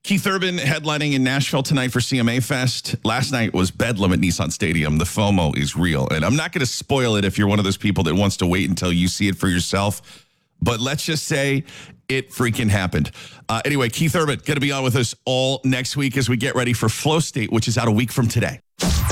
Keith Urban headlining in Nashville tonight for CMA Fest. Last night was bedlam at Nissan Stadium. The FOMO is real. And I'm not going to spoil it if you're one of those people that wants to wait until you see it for yourself. But let's just say it freaking happened. Anyway, Keith Urban going to be on with us all next week as we get ready for Flow State, which is out a week from today.